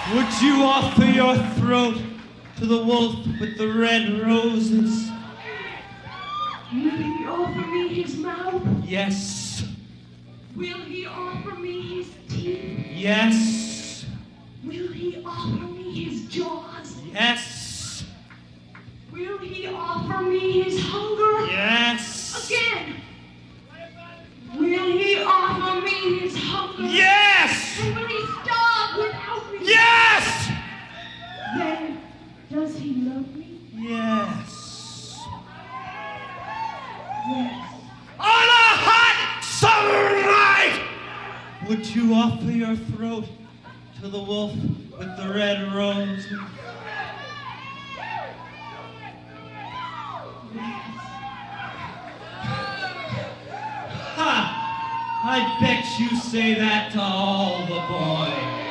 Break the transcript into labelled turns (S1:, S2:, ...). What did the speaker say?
S1: Would you offer your throat to the wolf with the red roses?
S2: Will he offer me his mouth?
S1: Yes.
S2: Will he offer me his teeth?
S1: Yes.
S2: Will he offer me his jaws?
S1: Yes.
S2: Will he offer me his hunger?
S1: Yes.
S2: Again. Will he offer me his hunger?
S1: Yes.
S2: And will he starve without me?
S1: Yes.
S2: Then, does he love me?
S1: Yes.
S2: Yes.
S1: On a hot summer night, would you offer your throat to the wolf with the red rose? Ha! I bet you say that to all the boys.